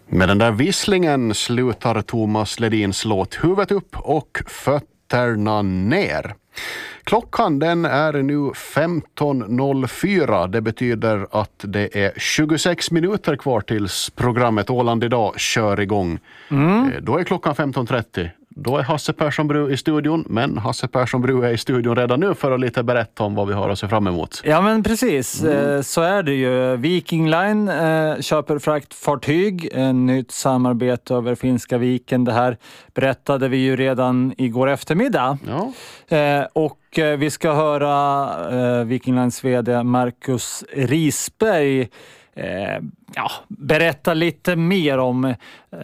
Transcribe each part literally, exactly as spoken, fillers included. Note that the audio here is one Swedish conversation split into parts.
Med den där visslingen slutar Thomas Ledins låt Huvudet upp och fötterna ner. Klockan den är nu femton noll fyra. Det betyder att det är tjugosex minuter kvar tills programmet Åland idag kör igång. Mm. Då är klockan femton trettio. Då är Hasse Persson Bru i studion, men Hasse Persson Bru är i studion redan nu för att lite berätta om vad vi har att se fram emot. Ja men precis, mm. så är det ju. Viking Line eh, köper fraktfartyg, en nytt samarbete över Finska viken. Det här berättade vi ju redan igår eftermiddag. Ja. Eh, och eh, vi ska höra eh, Viking Lines vd Marcus Risberg Eh, ja, berätta lite mer om eh,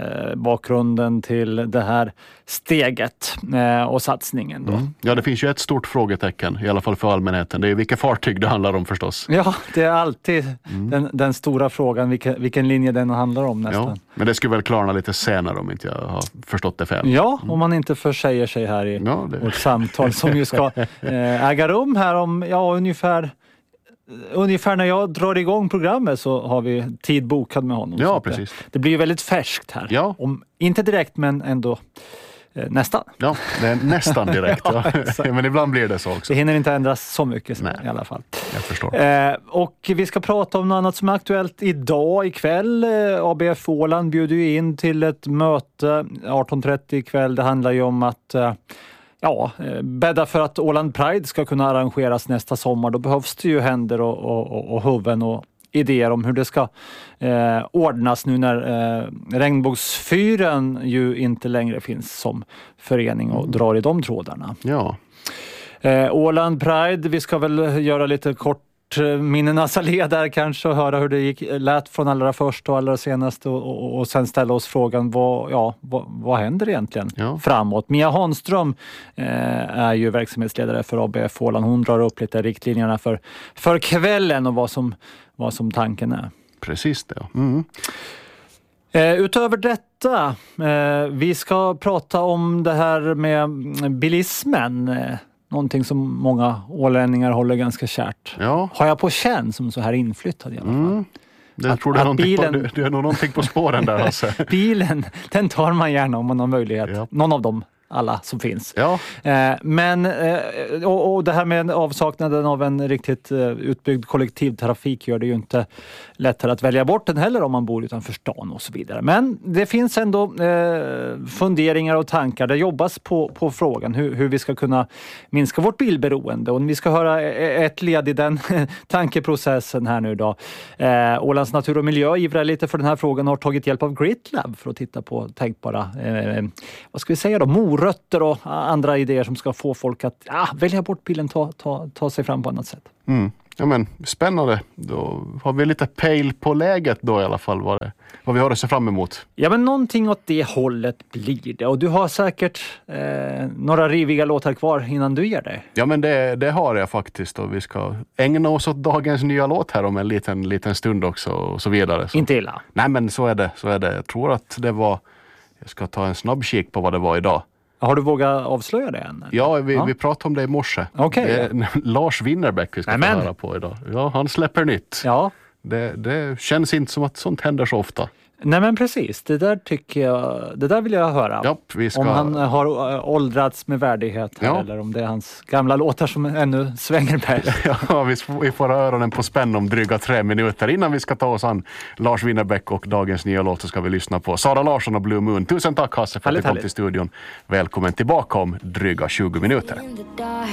bakgrunden till det här steget eh, och satsningen då. Mm. Ja, det finns ju ett stort frågetecken, i alla fall för allmänheten. Det är ju vilka fartyg det handlar om förstås. Ja, det är alltid mm. den, den stora frågan, vilken, vilken linje den handlar om nästan. Ja, men det skulle väl klarna lite senare om inte jag har förstått det fel. Ja, mm. om man inte försäger sig här i ja, det... vårt samtal som ju ska eh, äga rum här om ja, ungefär Ungefär när jag drar igång programmet så har vi tid bokad med honom. Ja, precis. Det, det blir väldigt färskt här. Ja. Om, inte direkt, men ändå eh, nästan. Ja, det är nästan direkt. ja, ja. Men ibland blir det så också. Det hinner inte ändras så mycket så, i alla fall. Jag förstår. Eh, och vi ska prata om något annat som är aktuellt idag ikväll. Eh, A B F Åland bjuder ju in till ett möte arton trettio ikväll. Det handlar ju om att... Eh, Ja, bädda för att Åland Pride ska kunna arrangeras nästa sommar. Då behövs det ju händer och, och, och huvuden och idéer om hur det ska eh, ordnas nu när eh, Regnbågsfyren ju inte längre finns som förening och drar i de trådarna. Ja. Eh, Åland Pride, vi ska väl göra lite kort minnenas allé där kanske och höra hur det gick, lät från allra först och allra senast och, och, och sen ställa oss frågan vad, ja, vad, vad händer egentligen ja. framåt. Mia Hanström eh, är ju verksamhetsledare för A B F Åland. Hon drar upp lite riktlinjerna för, för kvällen och vad som, vad som tanken är. Precis det. Mm. Eh, utöver detta, eh, vi ska prata om det här med bilismen. Eh, Någonting som många ålänningar håller ganska kärt. Ja. Har jag på känn som så här inflyttad i alla fall. Mm. Det att, tror du, bilen... på, det är nog någonting på spåren där. Alltså. Bilen, den tar man gärna om man har möjlighet. Ja. Någon av dem, alla som finns. Ja. Eh, men, eh, och, och det här med avsaknaden av en riktigt eh, utbyggd kollektivtrafik gör det ju inte lättare att välja bort den heller om man bor utanför stan och så vidare. Men det finns ändå eh, funderingar och tankar. Det jobbas på, på frågan hur, hur vi ska kunna minska vårt bilberoende. Och vi ska höra ett led i den tankeprocessen här nu idag. Eh, Ålands natur och miljö ivrar lite för den här frågan och har tagit hjälp av GritLab för att titta på tänkbara, eh, vad ska vi säga då, morötter och andra idéer som ska få folk att ah, välja bort bilen, ta, ta, ta sig fram på annat sätt. Mm. Ja men spännande. Då har vi lite pejl på läget då i alla fall vad, det, vad vi har att se fram emot. Ja men någonting åt det hållet blir det. Och du har säkert eh, några riviga låtar kvar innan du ger dig. Ja men det, det har jag faktiskt och vi ska ägna oss åt dagens nya låt här om en liten, liten stund också och så vidare. Så. Inte illa. Nej men så är det, så är det. Jag tror att det var, jag ska ta en snabb kik på vad det var idag. Har du vågat avslöja det än? Ja, vi, ja. vi pratade om det i morse. Okay. Det är Lars Winnerbäck vi ska få höra på idag. Ja, han släpper nytt. Ja. Det, det känns inte som att sånt händer så ofta. Nej men precis, det där tycker jag, det där vill jag höra. Ja, vi ska... Om han har åldrats med värdighet här, ja. Eller om det är hans gamla låtar som ännu svänger bäst. Ja, vi, vi får ha öronen på spänn om dryga tre minuter. Innan vi ska ta oss an Lars Winnerbäck och dagens nya låt så ska vi lyssna på Sara Larsson och Blue Moon. Tusen tack Hasse för att du kom till studion. Välkommen tillbaka om dryga tjugo minuter.